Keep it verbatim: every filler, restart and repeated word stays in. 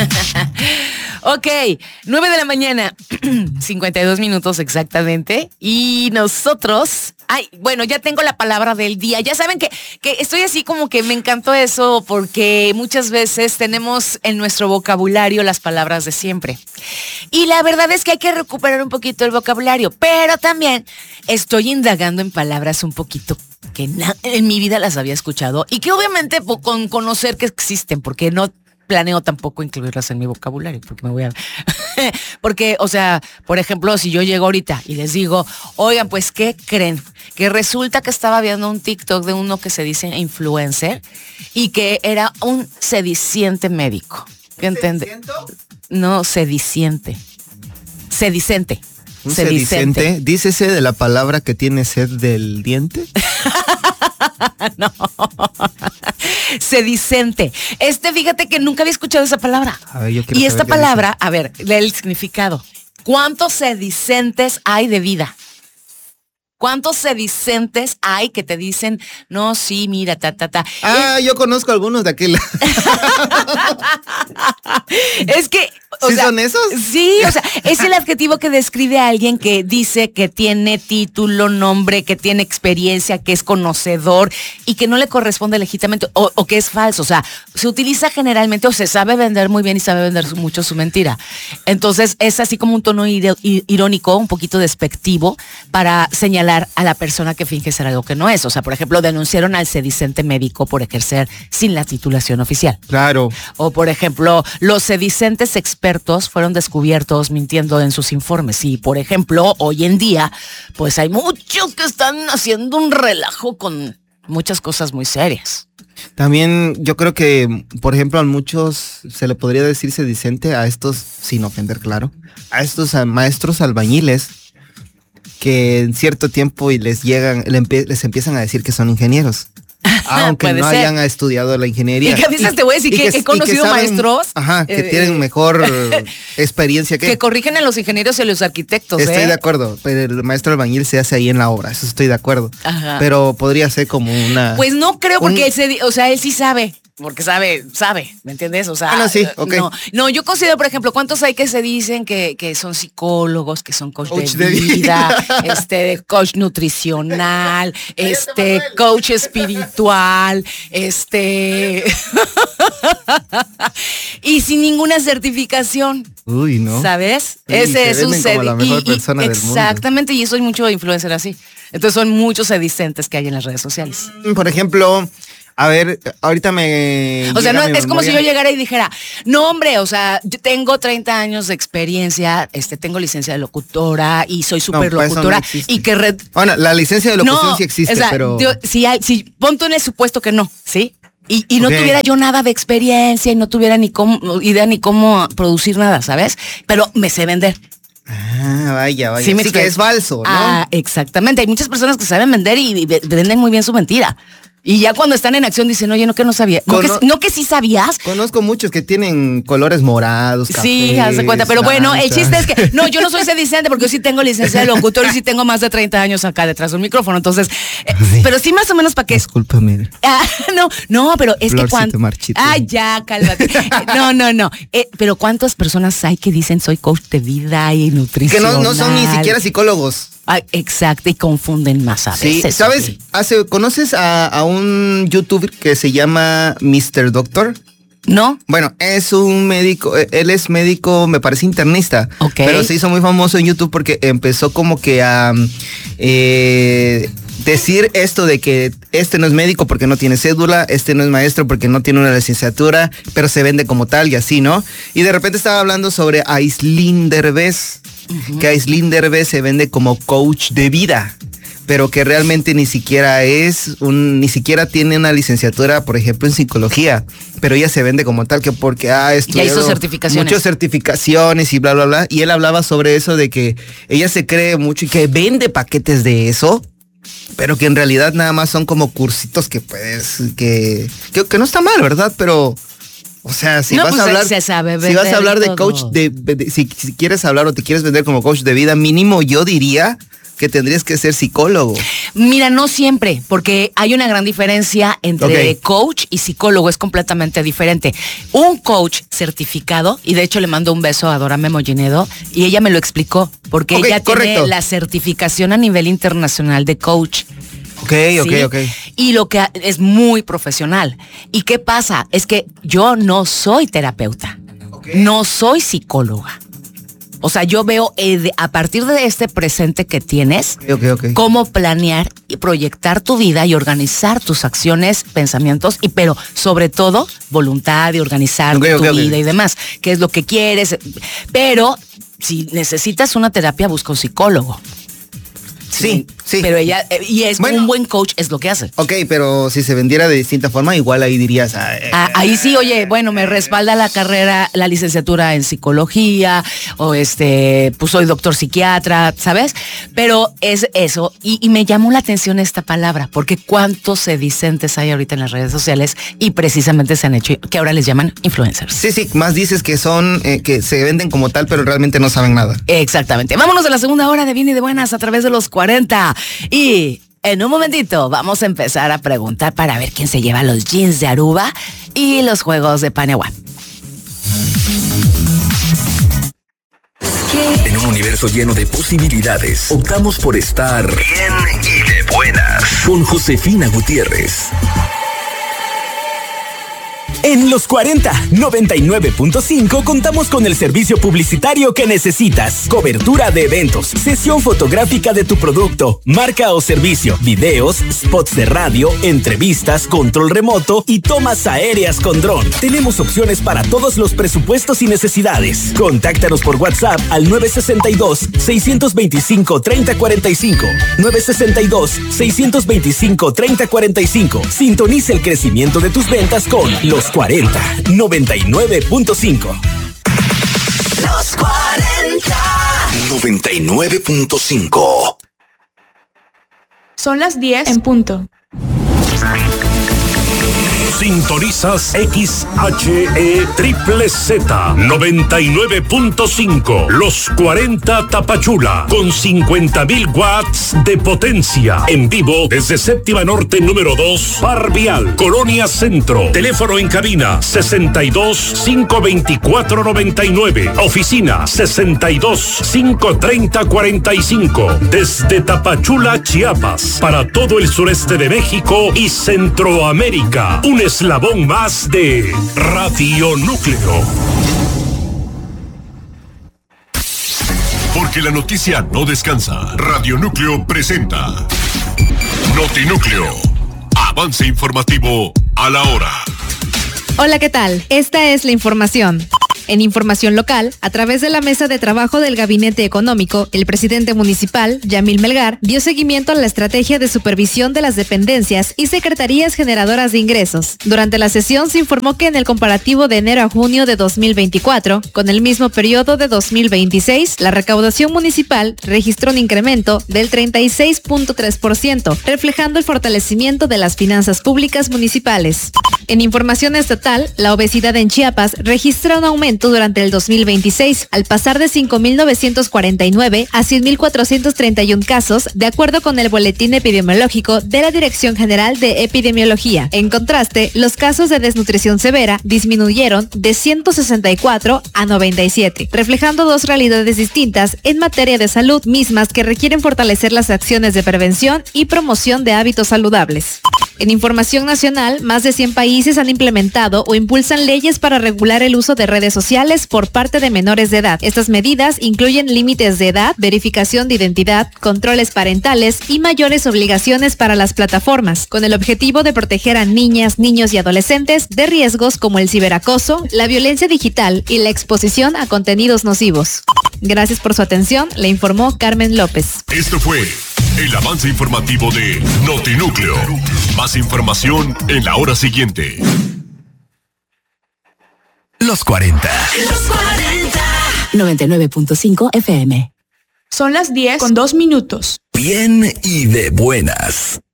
Ok, nueve de la mañana, cincuenta y dos minutos exactamente. Y nosotros, ay, bueno, ya tengo la palabra del día. Ya saben que, que estoy así como que me encantó eso porque muchas veces tenemos en nuestro vocabulario las palabras de siempre. Y la verdad es que hay que recuperar un poquito el vocabulario, pero también estoy indagando en palabras un poquito que na- en mi vida las había escuchado y que obviamente po- con conocer que existen, porque no planeo tampoco incluirlas en mi vocabulario, porque me voy a... porque, o sea, por ejemplo, si yo llego ahorita y les digo, oigan, pues, ¿qué creen? Que resulta que estaba viendo un TikTok de uno que se dice influencer y que era un sediciente médico. ¿Qué entiende? No, sediciente. Sedicente. ¿Un sedicente? sedicente? ¿Dícese de la palabra que tiene sed del diente? No. Sedicente. Este, fíjate que nunca había escuchado esa palabra. A ver, yo quiero y saber esta qué palabra, dice. a ver, lee el significado. ¿Cuántos sedicentes hay de vida? ¿Cuántos sedicentes hay que te dicen, no, sí, mira, ta, ta, ta? Ah, es, yo conozco algunos de aquel. es que... O ¿Sí sea, son esos? Sí, o sea, es el adjetivo que describe a alguien que dice que tiene título, nombre, que tiene experiencia, que es conocedor y que no le corresponde legítimamente o, o que es falso. O sea, se utiliza generalmente o se sabe vender muy bien y sabe vender su- mucho su mentira. Entonces es así como un tono iro- i- irónico, un poquito despectivo para señalar a la persona que finge ser algo que no es. O sea, por ejemplo, denunciaron al sedicente médico por ejercer sin la titulación oficial. Claro. O, por ejemplo, los sedicentes expertos fueron descubiertos mintiendo en sus informes. Y, por ejemplo, hoy en día, pues hay muchos que están haciendo un relajo con muchas cosas muy serias. También yo creo que, por ejemplo, a muchos se le podría decir sedicente a estos, sin ofender, claro, a estos a maestros albañiles que en cierto tiempo y les llegan, le empie- les empiezan a decir que son ingenieros. Aunque Puede no ser. hayan estudiado la ingeniería. Y que a veces te voy a decir y que he y conocido maestros, Ajá, que eh, tienen mejor experiencia que... Que corrigen a los ingenieros y a los arquitectos. Estoy ¿eh? de acuerdo, pero el maestro albañil se hace ahí en la obra, eso estoy de acuerdo. Ajá. Pero podría ser como una... Pues no creo porque un- él se, di- o sea, él sí sabe, porque sabe, sabe, ¿me entiendes? O sea, Ah, no, sí, eh, ok. no, no, yo considero, por ejemplo, ¿cuántos hay que se dicen que, que son psicólogos, que son coach, Coach de, de vida, este, coach nutricional, este, coach espiritual, este, y sin ninguna certificación? Uy, ¿no? ¿Sabes? Sí, Ese se es un venden como sedi- la mejor y- y- persona del mundo. Exactamente, y soy mucho influencer así. Entonces son muchos sedicentes que hay en las redes sociales. Por ejemplo, a ver, ahorita me... O sea, no, llega a mi es como si yo memoria- llegara y dijera, no, hombre, o sea, yo tengo treinta años de experiencia, este, tengo licencia de locutora y soy súper pues eso no locutora existe. y que red... Bueno, la licencia de locución No, sí existe, o sea, pero... yo- si, hay, si pon tú en el supuesto que no, ¿sí? Y, y no Ok. tuviera yo nada de experiencia y no tuviera ni cómo, idea ni cómo producir nada, ¿sabes? Pero me sé vender. Ah, vaya, vaya. Sí, Sí, me que explico. es falso, ¿no? Ah, exactamente. Hay muchas personas que saben vender y, y ve- venden muy bien su mentira. Y ya cuando están en acción dicen, oye, no que no sabía. No, Cono- que, no que sí sabías. Conozco muchos que tienen colores morados, Sí, cafés, haz de cuenta. Pero bueno, el naranjas. chiste es que, no, yo no soy sedicente porque yo sí tengo licencia de locutor y sí tengo más de treinta años acá detrás de un micrófono. Entonces, eh, Sí. pero sí más o menos para que... Discúlpame. Ah, no, no, pero es Florcito que cuando... marchito. Ah, ya, cálmate. No, no, no. Eh, pero ¿cuántas personas hay que dicen soy coach de vida y Que nutricional? no, no son ni siquiera psicólogos. Ah, exacto, y confunden más a Sí, veces. ¿sabes? sí. Hace, ¿conoces a, a un youtuber que se llama mister Doctor? ¿No? Bueno, es un médico, eh, él es médico, me parece internista, Ok. pero se hizo muy famoso en YouTube porque empezó como que a eh, decir esto de que este no es médico porque no tiene cédula, este no es maestro porque no tiene una licenciatura, pero se vende como tal y así, ¿no? Y de repente estaba hablando sobre Aislinn Derbez, que Aislinn Derbez se vende como coach de vida, pero que realmente ni siquiera es un, ni siquiera tiene una licenciatura, por ejemplo, en psicología, pero ella se vende como tal que porque ha estudiado hizo certificaciones. muchas certificaciones y bla, bla, bla, y él hablaba sobre eso de que ella se cree mucho y que vende paquetes de eso, pero que en realidad nada más son como cursitos que puedes, que, que, que no está mal, ¿verdad? Pero... O sea, si No, vas pues, a hablar, se sabe si vas vender a hablar de todo. coach de, de- si, si quieres hablar o te quieres vender como coach de vida, mínimo yo diría que tendrías que ser psicólogo. Mira, no siempre, porque hay una gran diferencia entre okay. coach y psicólogo, es completamente diferente. Un coach certificado, y de hecho le mando un beso a Dora Memollinedo, y ella me lo explicó, porque okay, ella correcto. tiene la certificación a nivel internacional de coach. Ok, ok, ¿sí? ok. Y lo que es muy profesional. ¿Y qué pasa? Es que yo no soy terapeuta, okay. no soy psicóloga. O sea, yo veo eh, a partir de este presente que tienes, okay, okay. cómo planear y proyectar tu vida y organizar tus acciones, pensamientos, y pero sobre todo voluntad y organizar okay, tu okay, vida okay. y demás. ¿Qué es lo que quieres? Pero si necesitas una terapia, busca un psicólogo. Sí, sí. Pero ella, y es bueno, un buen coach, es lo que hace. Ok, pero si se vendiera de distinta forma, igual ahí dirías... Ah, eh, ah, ahí sí, oye, bueno, me respalda la carrera, la licenciatura en psicología, o este, pues soy doctor psiquiatra, ¿sabes? Pero es eso, y, y me llamó la atención esta palabra, porque cuántos sedicentes hay ahorita en las redes sociales, y precisamente se han hecho, que ahora les llaman influencers. Sí, sí, más dices que son, eh, que se venden como tal, pero realmente no saben nada. Exactamente. Vámonos a la segunda hora de Bien y de Buenas a través de los cuarenta. Y en un momentito vamos a empezar a preguntar para ver quién se lleva los jeans de Aruba y los juegos de Panewá. En un universo lleno de posibilidades, optamos por estar bien y de buenas con Josefina Gutiérrez. En Los cuarenta, noventa y nueve punto cinco contamos con el servicio publicitario que necesitas. Cobertura de eventos, sesión fotográfica de tu producto, marca o servicio, videos, spots de radio, entrevistas, control remoto y tomas aéreas con dron. Tenemos opciones para todos los presupuestos y necesidades. Contáctanos por WhatsApp al nueve seis dos, seis dos cinco, tres cero cuatro cinco. nueve seis dos, seis dos cinco, tres cero cuatro cinco. Sintoniza el crecimiento de tus ventas con Los cuarenta, noventa y nueve punto cinco. Los cuarenta, noventa y nueve punto cinco. Son las diez en punto. Sintonizas X H E Triple Z noventa y nueve punto cinco. Los cuarenta Tapachula con cincuenta mil watts de potencia. En vivo desde Séptima Norte número dos, Par Vial, Colonia Centro. Teléfono en cabina sesenta y dos, cinco veinticuatro, noventa y nueve. Oficina sesenta y dos, cinco treinta, cuarenta y cinco. Desde Tapachula, Chiapas, para todo el sureste de México y Centroamérica. Un eslabón más de Radio Núcleo. Porque la noticia no descansa. Radio Núcleo presenta Notinúcleo. Avance informativo a la hora. Hola, ¿qué tal? Esta es la información. En información local, a través de la mesa de trabajo del Gabinete Económico, el presidente municipal, Yamil Melgar, dio seguimiento a la estrategia de supervisión de las dependencias y secretarías generadoras de ingresos. Durante la sesión se informó que en el comparativo de enero a junio de dos mil veinticuatro, con el mismo periodo de dos mil veintiséis, la recaudación municipal registró un incremento del treinta y seis punto tres por ciento, reflejando el fortalecimiento de las finanzas públicas municipales. En información estatal, la obesidad en Chiapas registra un aumento durante el dos mil veintiséis, al pasar de cinco mil novecientos cuarenta y nueve a cien mil cuatrocientos treinta y uno casos, de acuerdo con el boletín epidemiológico de la Dirección General de Epidemiología. En contraste, los casos de desnutrición severa disminuyeron de ciento sesenta y cuatro a noventa y siete, reflejando dos realidades distintas en materia de salud, mismas que requieren fortalecer las acciones de prevención y promoción de hábitos saludables. En información nacional, más de cien países han implementado o impulsan leyes para regular el uso de redes sociales por parte de menores de edad. Estas medidas incluyen límites de edad, verificación de identidad, controles parentales y mayores obligaciones para las plataformas, con el objetivo de proteger a niñas, niños y adolescentes de riesgos como el ciberacoso, la violencia digital y la exposición a contenidos nocivos. Gracias por su atención, le informó Carmen López. Esto fue el avance informativo de Notinúcleo. Más información en la hora siguiente. Los cuarenta. Los cuarenta. noventa y nueve punto cinco F M. Son las diez con dos minutos. Bien y de buenas.